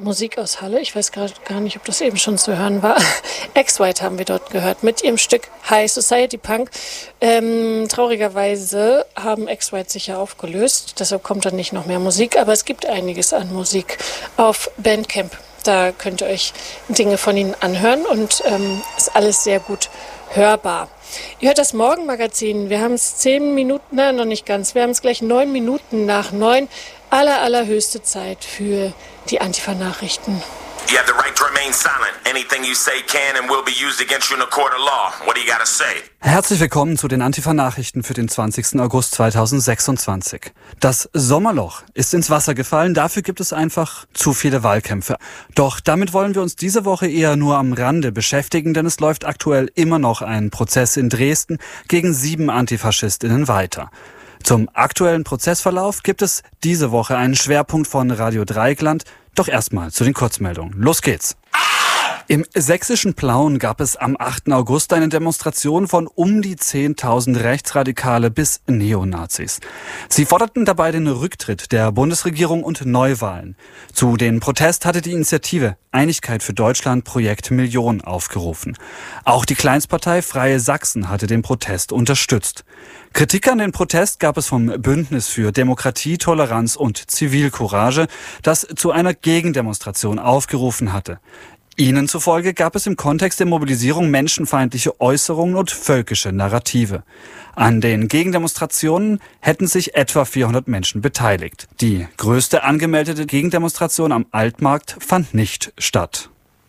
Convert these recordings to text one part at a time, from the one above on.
Musik aus Halle. Ich weiß gar nicht, ob das eben schon zu hören war. X-White haben wir dort gehört mit ihrem Stück High Society Punk. Traurigerweise haben X-White sich ja aufgelöst. Deshalb kommt dann nicht noch mehr Musik. Aber es gibt einiges an Musik auf Bandcamp. Da könnt ihr euch Dinge von ihnen anhören und ist alles sehr gut hörbar. Ihr hört das Morgenmagazin. Wir haben es 10 Minuten, nein, noch nicht ganz. Wir haben es gleich 9 Minuten nach 9. Allerhöchste Zeit für die Antifa-Nachrichten. You have the right to remain silent. Anything you say can and will be used against you in a court of law. What do you gotta say? Herzlich willkommen zu den Antifa-Nachrichten für den 20. August 2026. Das Sommerloch ist ins Wasser gefallen, dafür gibt es einfach zu viele Wahlkämpfe. Doch damit wollen wir uns diese Woche eher nur am Rande beschäftigen, denn es läuft aktuell immer noch ein Prozess in Dresden gegen 7 AntifaschistInnen weiter. Zum aktuellen Prozessverlauf gibt es diese Woche einen Schwerpunkt von Radio Dreieckland. Doch erstmal zu den Kurzmeldungen. Los geht's. Im sächsischen Plauen gab es am 8. August eine Demonstration von um die 10.000 Rechtsradikale bis Neonazis. Sie forderten dabei den Rücktritt der Bundesregierung und Neuwahlen. Zu den Protest hatte die Initiative Einigkeit für Deutschland Projekt Million aufgerufen. Auch die Kleinstpartei Freie Sachsen hatte den Protest unterstützt. Kritik an den Protest gab es vom Bündnis für Demokratie, Toleranz und Zivilcourage, das zu einer Gegendemonstration aufgerufen hatte. Ihnen zufolge gab es im Kontext der Mobilisierung menschenfeindliche Äußerungen und völkische Narrative. An den Gegendemonstrationen hätten sich etwa 400 Menschen beteiligt. Die größte angemeldete Gegendemonstration am Altmarkt fand nicht statt.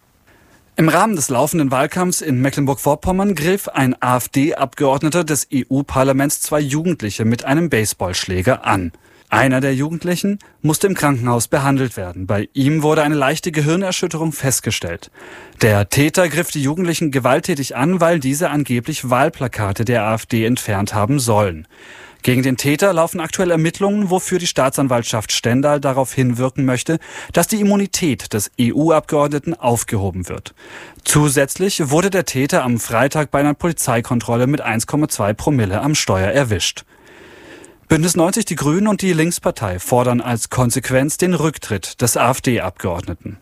Im Rahmen des laufenden Wahlkampfs in Mecklenburg-Vorpommern griff ein AfD-Abgeordneter des EU-Parlaments 2 Jugendliche mit einem Baseballschläger an. Einer der Jugendlichen musste im Krankenhaus behandelt werden. Bei ihm wurde eine leichte Gehirnerschütterung festgestellt. Der Täter griff die Jugendlichen gewalttätig an, weil diese angeblich Wahlplakate der AfD entfernt haben sollen. Gegen den Täter laufen aktuell Ermittlungen, wofür die Staatsanwaltschaft Stendal darauf hinwirken möchte, dass die Immunität des EU-Abgeordneten aufgehoben wird. Zusätzlich wurde der Täter am Freitag bei einer Polizeikontrolle mit 1,2 Promille am Steuer erwischt. Bündnis 90, die Grünen und die Linkspartei fordern als Konsequenz den Rücktritt des AfD-Abgeordneten.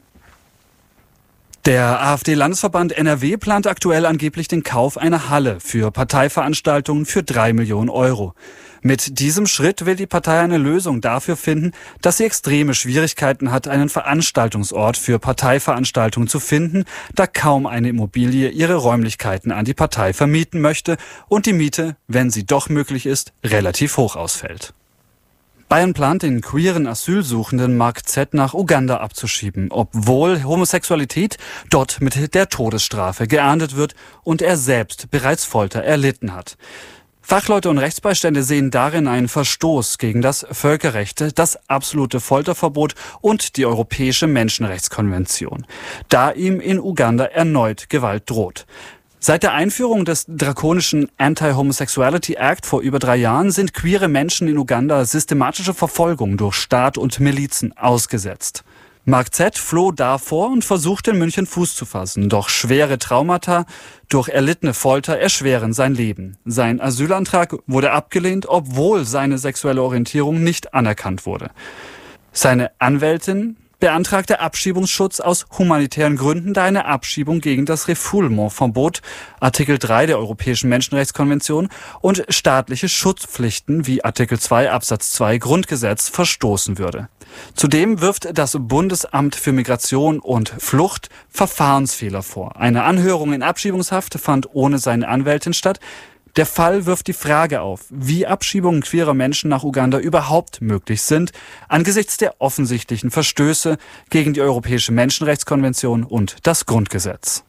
Der AfD-Landesverband NRW plant aktuell angeblich den Kauf einer Halle für Parteiveranstaltungen für 3 Millionen Euro. Mit diesem Schritt will die Partei eine Lösung dafür finden, dass sie extreme Schwierigkeiten hat, einen Veranstaltungsort für Parteiveranstaltungen zu finden, da kaum eine Immobilie ihre Räumlichkeiten an die Partei vermieten möchte und die Miete, wenn sie doch möglich ist, relativ hoch ausfällt. Bayern plant, den queeren Asylsuchenden Mark Z. nach Uganda abzuschieben, obwohl Homosexualität dort mit der Todesstrafe geahndet wird und er selbst bereits Folter erlitten hat. Fachleute und Rechtsbeistände sehen darin einen Verstoß gegen das Völkerrecht, das absolute Folterverbot und die Europäische Menschenrechtskonvention, da ihm in Uganda erneut Gewalt droht. Seit der Einführung des drakonischen Anti-Homosexuality Act vor über 3 Jahren sind queere Menschen in Uganda systematischer Verfolgung durch Staat und Milizen ausgesetzt. Mark Z. floh davor und versuchte in München Fuß zu fassen, doch schwere Traumata durch erlittene Folter erschweren sein Leben. Sein Asylantrag wurde abgelehnt, obwohl seine sexuelle Orientierung nicht anerkannt wurde. Seine Anwältin beantragte Abschiebungsschutz aus humanitären Gründen, da eine Abschiebung gegen das Refoulement-Verbot, Artikel 3 der Europäischen Menschenrechtskonvention und staatliche Schutzpflichten wie Artikel 2 Absatz 2 Grundgesetz verstoßen würde. Zudem wirft das Bundesamt für Migration und Flucht Verfahrensfehler vor. Eine Anhörung in Abschiebungshaft fand ohne seine Anwältin statt. Der Fall wirft die Frage auf, wie Abschiebungen queerer Menschen nach Uganda überhaupt möglich sind, angesichts der offensichtlichen Verstöße gegen die Europäische Menschenrechtskonvention und das Grundgesetz.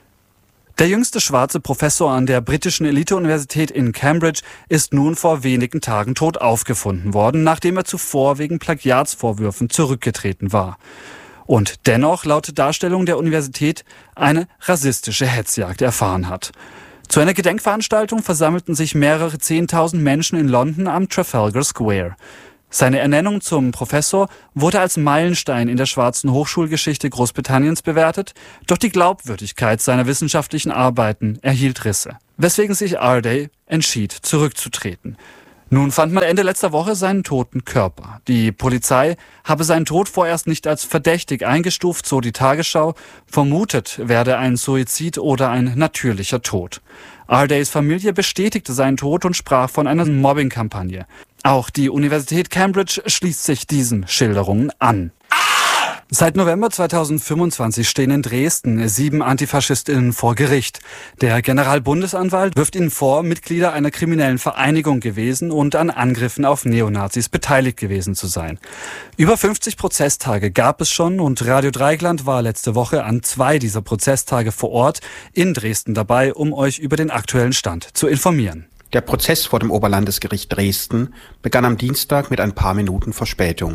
Der jüngste schwarze Professor an der britischen Elite-Universität in Cambridge ist nun vor wenigen Tagen tot aufgefunden worden, nachdem er zuvor wegen Plagiatsvorwürfen zurückgetreten war. Und dennoch laut Darstellung der Universität eine rassistische Hetzjagd erfahren hat. Zu einer Gedenkveranstaltung versammelten sich mehrere 10.000 Menschen in London am Trafalgar Square. Seine Ernennung zum Professor wurde als Meilenstein in der schwarzen Hochschulgeschichte Großbritanniens bewertet, doch die Glaubwürdigkeit seiner wissenschaftlichen Arbeiten erhielt Risse, weswegen sich Ardey entschied, zurückzutreten. Nun fand man Ende letzter Woche seinen toten Körper. Die Polizei habe seinen Tod vorerst nicht als verdächtig eingestuft, so die Tagesschau. Vermutet werde ein Suizid oder ein natürlicher Tod. Ardays Familie bestätigte seinen Tod und sprach von einer Mobbing-Kampagne. Auch die Universität Cambridge schließt sich diesen Schilderungen an. Seit November 2025 stehen in Dresden 7 AntifaschistInnen vor Gericht. Der Generalbundesanwalt wirft ihnen vor, Mitglieder einer kriminellen Vereinigung gewesen und an Angriffen auf Neonazis beteiligt gewesen zu sein. Über 50 Prozesstage gab es schon und Radio Dreieckland war letzte Woche an 2 dieser Prozesstage vor Ort in Dresden dabei, um euch über den aktuellen Stand zu informieren. Der Prozess vor dem Oberlandesgericht Dresden begann am Dienstag mit ein paar Minuten Verspätung.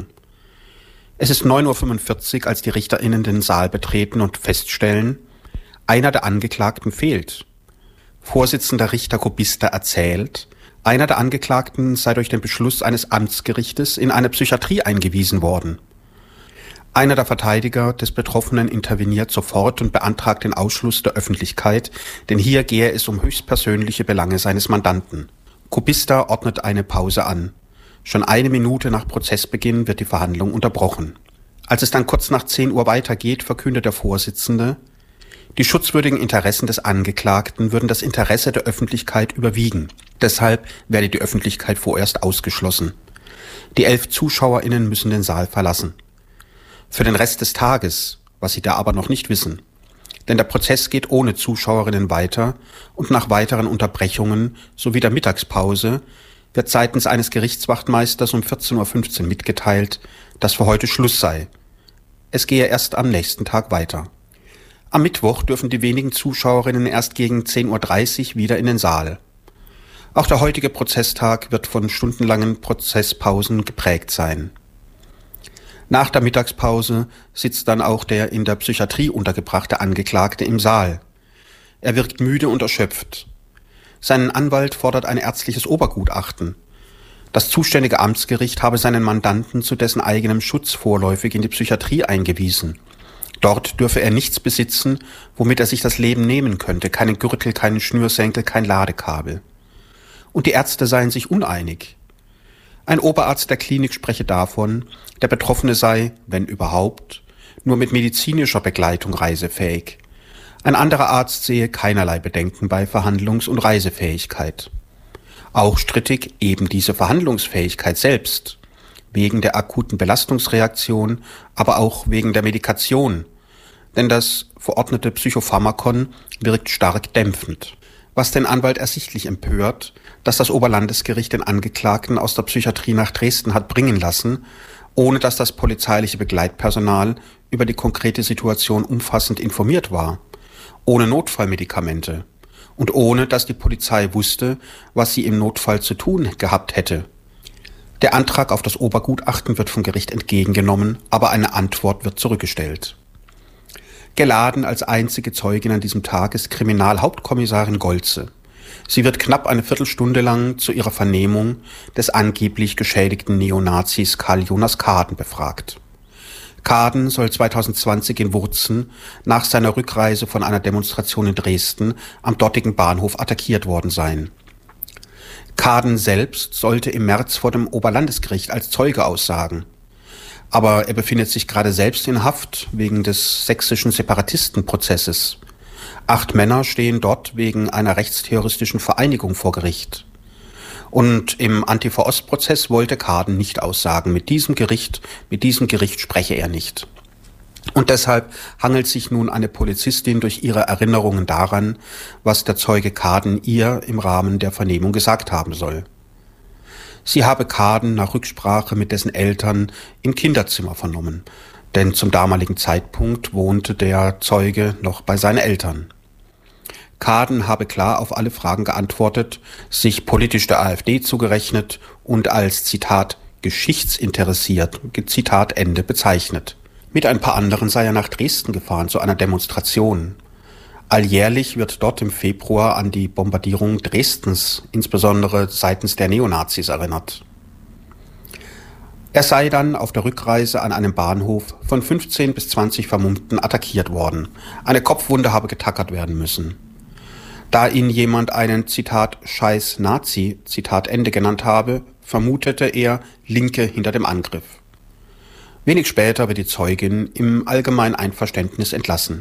Es ist 9:45 Uhr, als die RichterInnen den Saal betreten und feststellen, einer der Angeklagten fehlt. Vorsitzender Richter Kubista erzählt, einer der Angeklagten sei durch den Beschluss eines Amtsgerichtes in eine Psychiatrie eingewiesen worden. Einer der Verteidiger des Betroffenen interveniert sofort und beantragt den Ausschluss der Öffentlichkeit, denn hier gehe es um höchstpersönliche Belange seines Mandanten. Kubista ordnet eine Pause an. Schon 1 Minute nach Prozessbeginn wird die Verhandlung unterbrochen. Als es dann kurz nach 10 Uhr weitergeht, verkündet der Vorsitzende, die schutzwürdigen Interessen des Angeklagten würden das Interesse der Öffentlichkeit überwiegen. Deshalb werde die Öffentlichkeit vorerst ausgeschlossen. Die 11 ZuschauerInnen müssen den Saal verlassen. Für den Rest des Tages, was sie da aber noch nicht wissen. Denn der Prozess geht ohne Zuschauerinnen weiter und nach weiteren Unterbrechungen sowie der Mittagspause wird seitens eines Gerichtswachtmeisters um 14:15 Uhr mitgeteilt, dass für heute Schluss sei. Es gehe erst am nächsten Tag weiter. Am Mittwoch dürfen die wenigen Zuschauerinnen erst gegen 10:30 Uhr wieder in den Saal. Auch der heutige Prozesstag wird von stundenlangen Prozesspausen geprägt sein. Nach der Mittagspause sitzt dann auch der in der Psychiatrie untergebrachte Angeklagte im Saal. Er wirkt müde und erschöpft. Sein Anwalt fordert ein ärztliches Obergutachten. Das zuständige Amtsgericht habe seinen Mandanten zu dessen eigenem Schutz vorläufig in die Psychiatrie eingewiesen. Dort dürfe er nichts besitzen, womit er sich das Leben nehmen könnte, keinen Gürtel, keinen Schnürsenkel, kein Ladekabel. Und die Ärzte seien sich uneinig. Ein Oberarzt der Klinik spreche davon, der Betroffene sei, wenn überhaupt, nur mit medizinischer Begleitung reisefähig. Ein anderer Arzt sehe keinerlei Bedenken bei Verhandlungs- und Reisefähigkeit. Auch strittig eben diese Verhandlungsfähigkeit selbst, wegen der akuten Belastungsreaktion, aber auch wegen der Medikation, denn das verordnete Psychopharmakon wirkt stark dämpfend. Was den Anwalt ersichtlich empört, dass das Oberlandesgericht den Angeklagten aus der Psychiatrie nach Dresden hat bringen lassen, ohne dass das polizeiliche Begleitpersonal über die konkrete Situation umfassend informiert war, ohne Notfallmedikamente und ohne dass die Polizei wusste, was sie im Notfall zu tun gehabt hätte. Der Antrag auf das Obergutachten wird vom Gericht entgegengenommen, aber eine Antwort wird zurückgestellt. Geladen als einzige Zeugin an diesem Tag ist Kriminalhauptkommissarin Golze. Sie wird knapp eine Viertelstunde lang zu ihrer Vernehmung des angeblich geschädigten Neonazis Karl Jonas Kaden befragt. Kaden soll 2020 in Wurzen nach seiner Rückreise von einer Demonstration in Dresden am dortigen Bahnhof attackiert worden sein. Kaden selbst sollte im März vor dem Oberlandesgericht als Zeuge aussagen. Aber er befindet sich gerade selbst in Haft wegen des sächsischen Separatistenprozesses. 8 Männer stehen dort wegen einer rechtsterroristischen Vereinigung vor Gericht. Und im Antifa-Ost-Prozess wollte Kaden nicht aussagen. Mit diesem Gericht spreche er nicht. Und deshalb hangelt sich nun eine Polizistin durch ihre Erinnerungen daran, was der Zeuge Kaden ihr im Rahmen der Vernehmung gesagt haben soll. Sie habe Kaden nach Rücksprache mit dessen Eltern im Kinderzimmer vernommen, denn zum damaligen Zeitpunkt wohnte der Zeuge noch bei seinen Eltern. Kaden habe klar auf alle Fragen geantwortet, sich politisch der AfD zugerechnet und als, Zitat, geschichtsinteressiert, Zitat Ende, bezeichnet. Mit ein paar anderen sei er nach Dresden gefahren zu einer Demonstration. Alljährlich wird dort im Februar an die Bombardierung Dresdens, insbesondere seitens der Neonazis, erinnert. Er sei dann auf der Rückreise an einem Bahnhof von 15 bis 20 Vermummten attackiert worden. Eine Kopfwunde habe getackert werden müssen. Da ihn jemand einen, Zitat, Scheiß Nazi, Zitat Ende genannt habe, vermutete er Linke hinter dem Angriff. Wenig später wird die Zeugin im allgemeinen Einverständnis entlassen.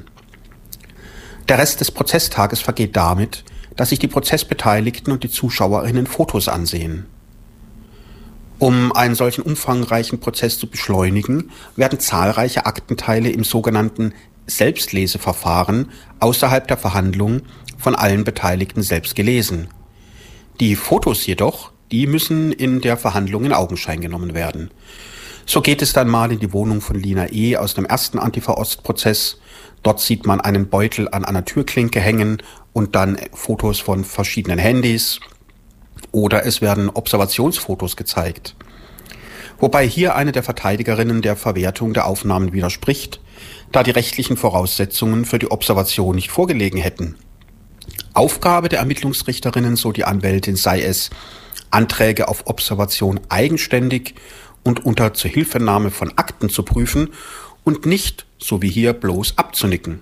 Der Rest des Prozesstages vergeht damit, dass sich die Prozessbeteiligten und die ZuschauerInnen Fotos ansehen. Um einen solchen umfangreichen Prozess zu beschleunigen, werden zahlreiche Aktenteile im sogenannten Selbstleseverfahren außerhalb der Verhandlung von allen Beteiligten selbst gelesen. Die Fotos jedoch, die müssen in der Verhandlung in Augenschein genommen werden. So geht es dann mal in die Wohnung von Lina E. aus dem ersten Antifa-Ost-Prozess. Dort sieht man einen Beutel an einer Türklinke hängen und dann Fotos von verschiedenen Handys. Oder es werden Observationsfotos gezeigt. Wobei hier eine der Verteidigerinnen der Verwertung der Aufnahmen widerspricht, da die rechtlichen Voraussetzungen für die Observation nicht vorgelegen hätten. Aufgabe der Ermittlungsrichterinnen, so die Anwältin, sei es, Anträge auf Observation eigenständig und unter Zuhilfenahme von Akten zu prüfen und nicht, so wie hier, bloß abzunicken.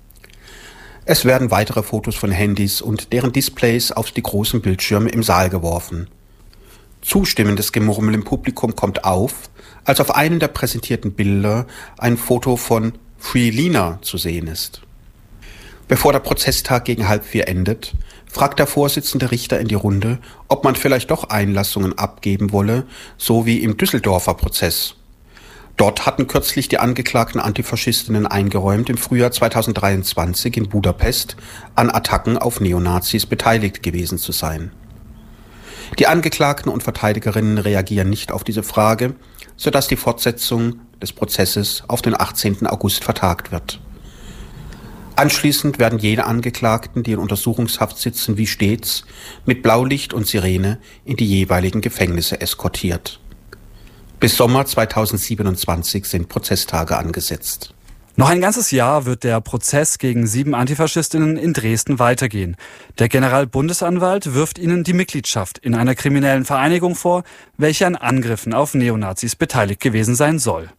Es werden weitere Fotos von Handys und deren Displays auf die großen Bildschirme im Saal geworfen. Zustimmendes Gemurmel im Publikum kommt auf, als auf einem der präsentierten Bilder ein Foto von Free Lina zu sehen ist. Bevor der Prozesstag gegen 3:30 endet, fragt der Vorsitzende Richter in die Runde, ob man vielleicht doch Einlassungen abgeben wolle, so wie im Düsseldorfer Prozess. Dort hatten kürzlich die angeklagten Antifaschistinnen eingeräumt, im Frühjahr 2023 in Budapest an Attacken auf Neonazis beteiligt gewesen zu sein. Die Angeklagten und Verteidigerinnen reagieren nicht auf diese Frage, sodass die Fortsetzung des Prozesses auf den 18. August vertagt wird. Anschließend werden jene Angeklagten, die in Untersuchungshaft sitzen, wie stets, mit Blaulicht und Sirene in die jeweiligen Gefängnisse eskortiert. Bis Sommer 2027 sind Prozesstage angesetzt. Noch ein ganzes Jahr wird der Prozess gegen 7 Antifaschistinnen in Dresden weitergehen. Der Generalbundesanwalt wirft ihnen die Mitgliedschaft in einer kriminellen Vereinigung vor, welche an Angriffen auf Neonazis beteiligt gewesen sein soll.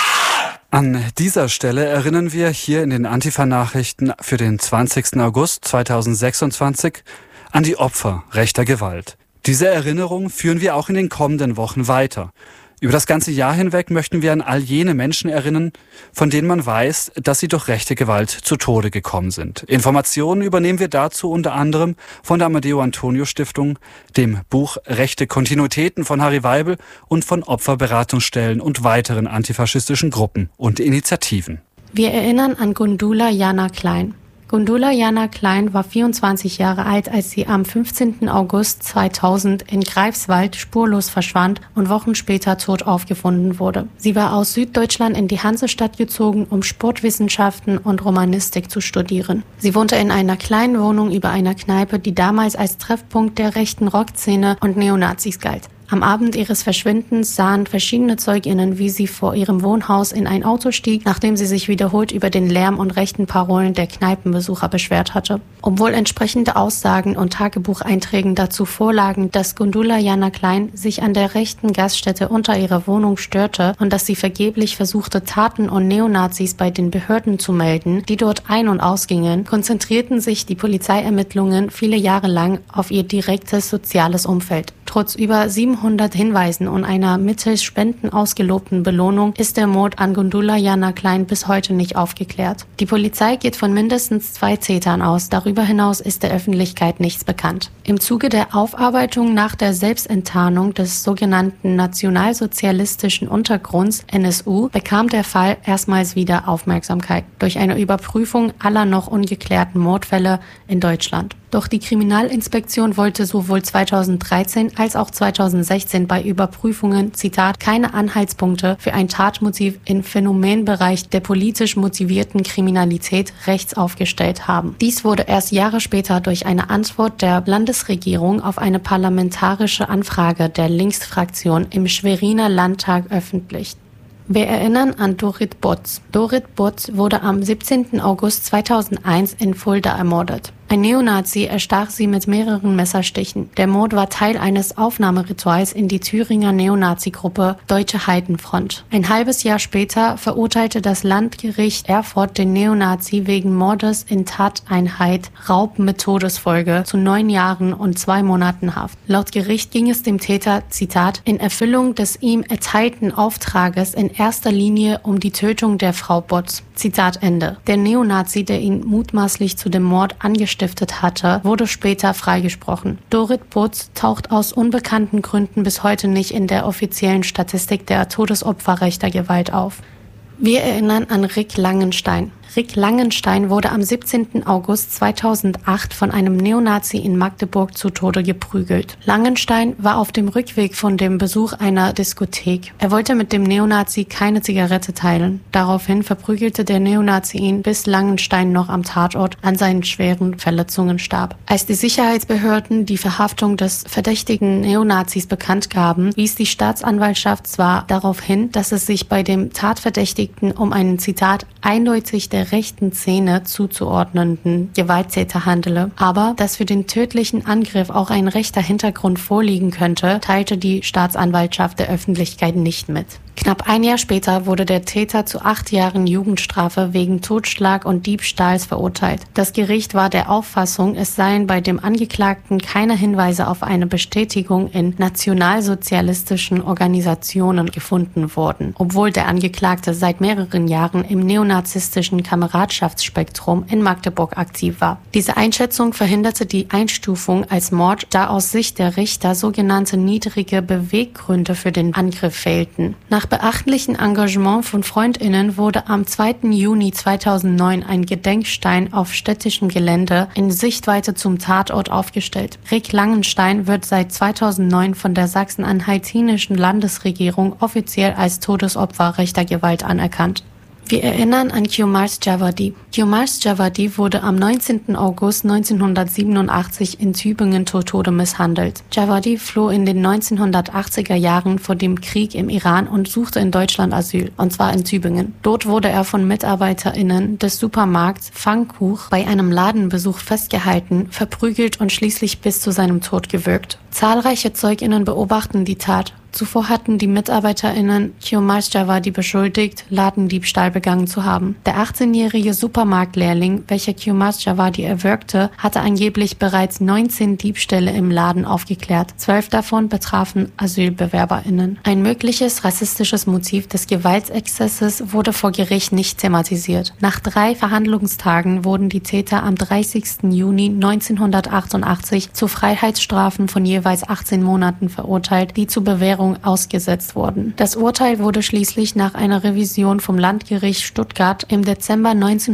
An dieser Stelle erinnern wir hier in den Antifa-Nachrichten für den 20. August 2026 an die Opfer rechter Gewalt. Diese Erinnerung führen wir auch in den kommenden Wochen weiter. Über das ganze Jahr hinweg möchten wir an all jene Menschen erinnern, von denen man weiß, dass sie durch rechte Gewalt zu Tode gekommen sind. Informationen übernehmen wir dazu unter anderem von der Amadeo Antonio Stiftung, dem Buch Rechte Kontinuitäten von Harry Weibel und von Opferberatungsstellen und weiteren antifaschistischen Gruppen und Initiativen. Wir erinnern an Gundula Jana Klein. Gundula Jana Klein war 24 Jahre alt, als sie am 15. August 2000 in Greifswald spurlos verschwand und Wochen später tot aufgefunden wurde. Sie war aus Süddeutschland in die Hansestadt gezogen, um Sportwissenschaften und Romanistik zu studieren. Sie wohnte in einer kleinen Wohnung über einer Kneipe, die damals als Treffpunkt der rechten Rockszene und Neonazis galt. Am Abend ihres Verschwindens sahen verschiedene ZeugInnen, wie sie vor ihrem Wohnhaus in ein Auto stieg, nachdem sie sich wiederholt über den Lärm und rechten Parolen der Kneipenbesucher beschwert hatte. Obwohl entsprechende Aussagen und Tagebucheinträgen dazu vorlagen, dass Gundula Jana Klein sich an der rechten Gaststätte unter ihrer Wohnung störte und dass sie vergeblich versuchte, Taten und Neonazis bei den Behörden zu melden, die dort ein- und ausgingen, konzentrierten sich die Polizeiermittlungen viele Jahre lang auf ihr direktes soziales Umfeld. Trotz über 700 Hinweisen und einer mittels Spenden ausgelobten Belohnung ist der Mord an Gundula Jana Klein bis heute nicht aufgeklärt. Die Polizei geht von mindestens 2 Tätern aus. Darüber hinaus ist der Öffentlichkeit nichts bekannt. Im Zuge der Aufarbeitung nach der Selbstenttarnung des sogenannten nationalsozialistischen Untergrunds NSU bekam der Fall erstmals wieder Aufmerksamkeit durch eine Überprüfung aller noch ungeklärten Mordfälle in Deutschland. Doch die Kriminalinspektion wollte sowohl 2013 als auch 2016 bei Überprüfungen, Zitat, keine Anhaltspunkte für ein Tatmotiv im Phänomenbereich der politisch motivierten Kriminalität rechts aufgestellt haben. Dies wurde erst Jahre später durch eine Antwort der Landesregierung auf eine parlamentarische Anfrage der Linksfraktion im Schweriner Landtag öffentlich. Wir erinnern an Dorit Botz. Dorit Botz wurde am 17. August 2001 in Fulda ermordet. Ein Neonazi erstach sie mit mehreren Messerstichen. Der Mord war Teil eines Aufnahmerituals in die Thüringer Neonazi-Gruppe Deutsche Heidenfront. Ein halbes Jahr später verurteilte das Landgericht Erfurt den Neonazi wegen Mordes in Tateinheit Raub mit Todesfolge zu 9 Jahren und 2 Monaten Haft. Laut Gericht ging es dem Täter, Zitat, in Erfüllung des ihm erteilten Auftrages in erster Linie um die Tötung der Frau Botz. Zitat Ende. Der Neonazi, der ihn mutmaßlich zu dem Mord angestiftet hatte, wurde später freigesprochen. Dorit Botz taucht aus unbekannten Gründen bis heute nicht in der offiziellen Statistik der Todesopfer rechter Gewalt auf. Wir erinnern an Rick Langenstein. Rick Langenstein wurde am 17. August 2008 von einem Neonazi in Magdeburg zu Tode geprügelt. Langenstein war auf dem Rückweg von dem Besuch einer Diskothek. Er wollte mit dem Neonazi keine Zigarette teilen. Daraufhin verprügelte der Neonazi ihn, bis Langenstein noch am Tatort an seinen schweren Verletzungen starb. Als die Sicherheitsbehörden die Verhaftung des verdächtigen Neonazis bekannt gaben, wies die Staatsanwaltschaft zwar darauf hin, dass es sich bei dem Tatverdächtigten um einen, Zitat, eindeutig der rechten Szene zuzuordnenden Gewalttäter handele, aber dass für den tödlichen Angriff auch ein rechter Hintergrund vorliegen könnte, teilte die Staatsanwaltschaft der Öffentlichkeit nicht mit. Knapp ein Jahr später wurde der Täter zu 8 Jahren Jugendstrafe wegen Totschlag und Diebstahls verurteilt. Das Gericht war der Auffassung, es seien bei dem Angeklagten keine Hinweise auf eine Bestätigung in nationalsozialistischen Organisationen gefunden worden, obwohl der Angeklagte seit mehreren Jahren im neonazistischen Kameradschaftsspektrum in Magdeburg aktiv war. Diese Einschätzung verhinderte die Einstufung als Mord, da aus Sicht der Richter sogenannte niedrige Beweggründe für den Angriff fehlten. Nach beachtlichem Engagement von FreundInnen wurde am 2. Juni 2009 ein Gedenkstein auf städtischem Gelände in Sichtweite zum Tatort aufgestellt. Rick Langenstein wird seit 2009 von der sachsen-anhaltinischen Landesregierung offiziell als Todesopfer rechter Gewalt anerkannt. Wir erinnern an Kiomars Javadi. Kiomars Javadi wurde am 19. August 1987 in Tübingen zu Tode misshandelt. Javadi floh in den 1980er Jahren vor dem Krieg im Iran und suchte in Deutschland Asyl, und zwar in Tübingen. Dort wurde er von MitarbeiterInnen des Supermarkts Pfannkuch bei einem Ladenbesuch festgehalten, verprügelt und schließlich bis zu seinem Tod gewürgt. Zahlreiche ZeugInnen beobachten die Tat. Zuvor hatten die MitarbeiterInnen Kiomars Javadi beschuldigt, Ladendiebstahl begangen zu haben. Der 18-jährige Supermarktlehrling, welcher Kiomars Javadi erwürgte, hatte angeblich bereits 19 Diebstähle im Laden aufgeklärt. 12 davon betrafen AsylbewerberInnen. Ein mögliches rassistisches Motiv des Gewaltexzesses wurde vor Gericht nicht thematisiert. Nach 3 Verhandlungstagen wurden die Täter am 30. Juni 1988 zu Freiheitsstrafen von jeweils 18 Monaten verurteilt, die zur Bewährung ausgesetzt wurden. Das Urteil wurde schließlich nach einer Revision vom Landgericht Stuttgart im Dezember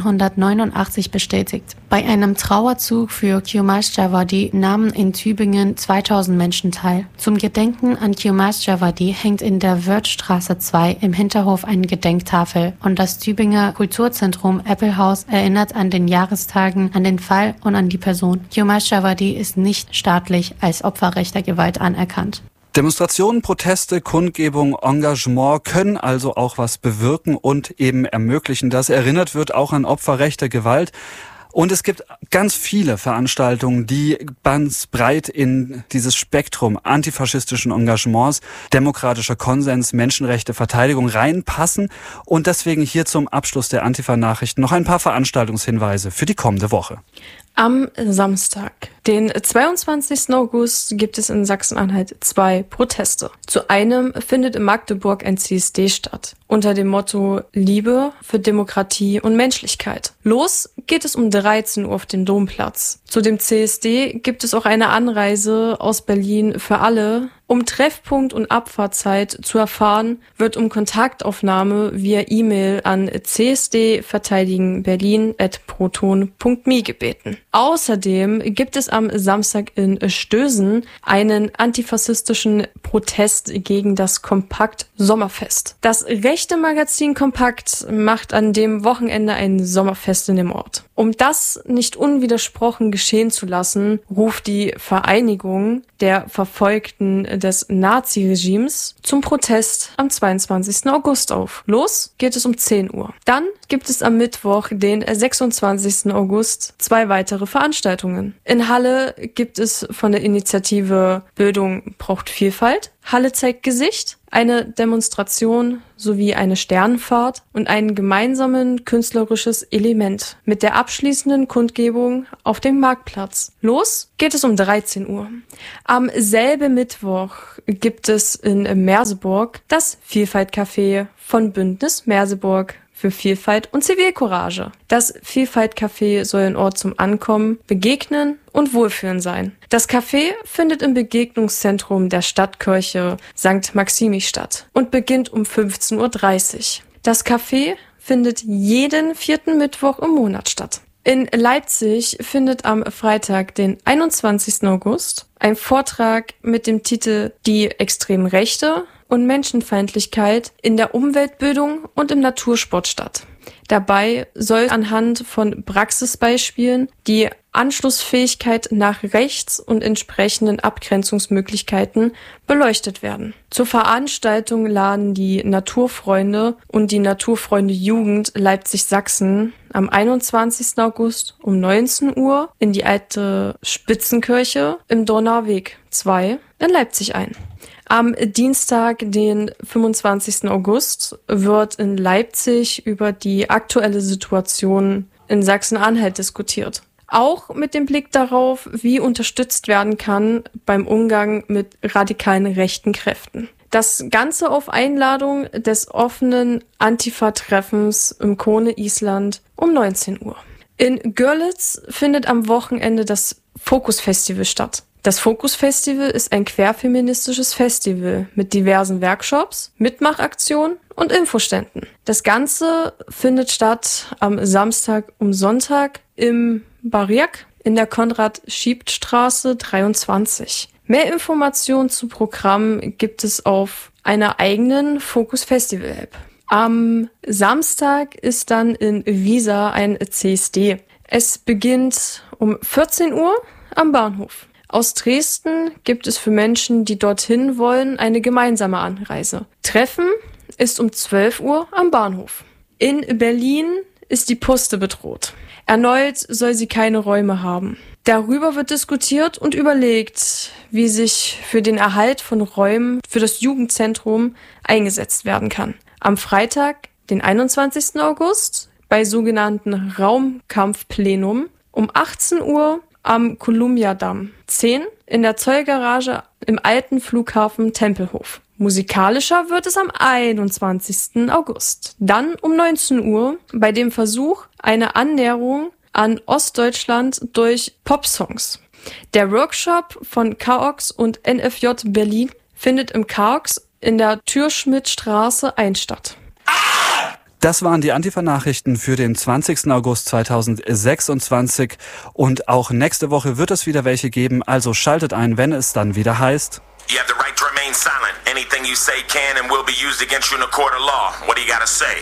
1989 bestätigt. Bei einem Trauerzug für Kiomars Javadi nahmen in Tübingen 2000 Menschen teil. Zum Gedenken an Kiomars Javadi hängt in der Wörthstraße 2 im Hinterhof eine Gedenktafel und das Tübinger Kulturzentrum Eppelhaus erinnert an den Jahrestagen an den Fall und an die Person. Kiomars Javadi ist nicht staatlich als Opfer rechter Gewalt anerkannt. Demonstrationen, Proteste, Kundgebung, Engagement können also auch was bewirken und eben ermöglichen, dass erinnert wird auch an Opfer rechter Gewalt. Und es gibt ganz viele Veranstaltungen, die ganz breit in dieses Spektrum antifaschistischen Engagements, demokratischer Konsens, Menschenrechte, Verteidigung reinpassen. Und deswegen hier zum Abschluss der Antifa-Nachrichten noch ein paar Veranstaltungshinweise für die kommende Woche. Am Samstag, den 22. August, gibt es in Sachsen-Anhalt 2 Proteste. Zu einem findet in Magdeburg ein CSD statt, unter dem Motto Liebe für Demokratie und Menschlichkeit. Los geht es um 13 Uhr auf dem Domplatz. Zu dem CSD gibt es auch eine Anreise aus Berlin für alle. Um Treffpunkt und Abfahrtzeit zu erfahren, wird um Kontaktaufnahme via E-Mail an csdverteidigenberlin@proton.me gebeten. Außerdem gibt es am Samstag in Stößen einen antifaschistischen Protest gegen das Kompakt Sommerfest. Das rechte Magazin Kompakt macht an dem Wochenende ein Sommerfest in dem Ort. Um das nicht unwidersprochen geschehen zu lassen, ruft die Vereinigung der verfolgten des Naziregimes zum Protest am 22. August auf. Los geht es um 10 Uhr. Dann gibt es am Mittwoch, den 26. August, 2 weitere Veranstaltungen. In Halle gibt es von der Initiative Bildung braucht Vielfalt Halle zeigt Gesicht, eine Demonstration sowie eine Sternenfahrt und ein gemeinsames künstlerisches Element mit der abschließenden Kundgebung auf dem Marktplatz. Los geht es um 13 Uhr. Am selben Mittwoch gibt es in Merseburg das Vielfalt-Café von Bündnis Merseburg für Vielfalt und Zivilcourage. Das Vielfalt-Café soll ein Ort zum Ankommen, Begegnen und Wohlfühlen sein. Das Café findet im Begegnungszentrum der Stadtkirche St. Maximi statt und beginnt um 15.30 Uhr. Das Café findet jeden 4. Mittwoch im Monat statt. In Leipzig findet am Freitag, den 21. August, ein Vortrag mit dem Titel Die extremen Rechte und Menschenfeindlichkeit in der Umweltbildung und im Natursport statt. Dabei soll anhand von Praxisbeispielen die Anschlussfähigkeit nach rechts und entsprechenden Abgrenzungsmöglichkeiten beleuchtet werden. Zur Veranstaltung laden die Naturfreunde und die Naturfreunde Jugend Leipzig-Sachsen am 21. August um 19 Uhr in die alte Spitzenkirche im Donauweg 2 in Leipzig ein. Am Dienstag, den 25. August, wird in Leipzig über die aktuelle Situation in Sachsen-Anhalt diskutiert. Auch mit dem Blick darauf, wie unterstützt werden kann beim Umgang mit radikalen rechten Kräften. Das Ganze auf Einladung des offenen Antifa-Treffens im Kone Island um 19 Uhr. In Görlitz findet am Wochenende das Fokus-Festival statt. Das Fokus-Festival ist ein querfeministisches Festival mit diversen Workshops, Mitmachaktionen und Infoständen. Das Ganze findet statt am Samstag um Sonntag im Bariak in der Konrad-Schiebt-Straße 23. Mehr Informationen zu Programm gibt es auf einer eigenen Fokus-Festival-App. Am Samstag ist dann in Wiesa ein CSD. Es beginnt um 14 Uhr am Bahnhof. Aus Dresden gibt es für Menschen, die dorthin wollen, eine gemeinsame Anreise. Treffen ist um 12 Uhr am Bahnhof. In Berlin ist die Puste bedroht. Erneut soll sie keine Räume haben. Darüber wird diskutiert und überlegt, wie sich für den Erhalt von Räumen für das Jugendzentrum eingesetzt werden kann. Am Freitag, den 21. August, bei sogenannten Raumkampfplenum um 18 Uhr am Kolumbiadamm 10 in der Zollgarage im alten Flughafen Tempelhof. Musikalischer wird es am 21. August. Dann um 19 Uhr bei dem Versuch einer Annäherung an Ostdeutschland durch Popsongs. Der Workshop von KAOX und NFJ Berlin findet im KAOX in der Türschmidtstraße 1 statt. Das waren die Antifa-Nachrichten für den 20. August 2026 und auch nächste Woche wird es wieder welche geben, also schaltet ein, wenn es dann wieder heißt. You have the right to remain silent. Anything you say can and will be used against you in a court of law. What do you gotta say?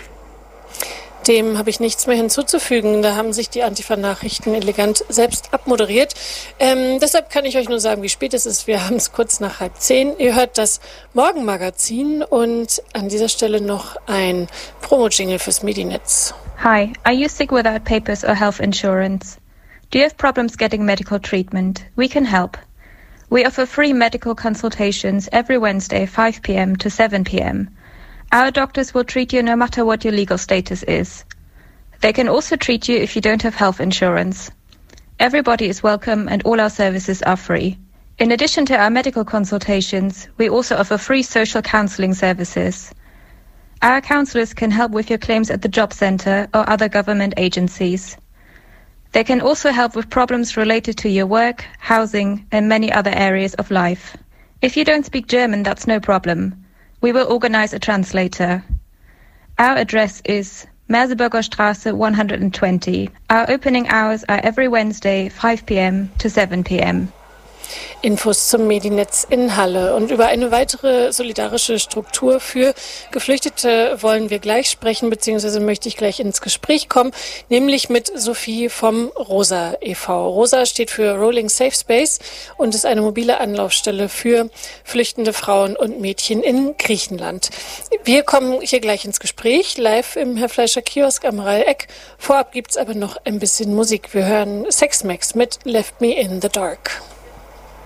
Dem habe ich nichts mehr hinzuzufügen. Da haben sich die Antifa-Nachrichten elegant selbst abmoderiert. Deshalb kann ich euch nur sagen, wie spät es ist. Wir haben es kurz nach 9:30. Ihr hört das Morgenmagazin und an dieser Stelle noch ein Promo-Jingle fürs Medinetz. Hi, are you sick without papers or health insurance? Do you have problems getting medical treatment? We can help. We offer free medical consultations every Wednesday, 5 p.m. to 7 p.m. Our doctors will treat you no matter what your legal status is. They can also treat you if you don't have health insurance. Everybody is welcome and all our services are free. In addition to our medical consultations, we also offer free social counselling services. Our counsellors can help with your claims at the job centre or other government agencies. They can also help with problems related to your work, housing and many other areas of life. If you don't speak German, that's no problem. We will organize a translator. Our address is Merseburger Straße 120. Our opening hours are every Wednesday, 5 p.m. to 7 p.m. Infos zum Medinetz in Halle. Und über eine weitere solidarische Struktur für Geflüchtete wollen wir gleich sprechen, beziehungsweise möchte ich gleich ins Gespräch kommen, nämlich mit Sophie vom ROSA e.V. ROSA steht für Rolling Safe Space und ist eine mobile Anlaufstelle für flüchtende Frauen und Mädchen in Griechenland. Wir kommen hier gleich ins Gespräch, live im Herr Fleischer Kiosk am Reiheck. Vorab gibt's aber noch ein bisschen Musik. Wir hören Sex Max mit Left Me in the Dark.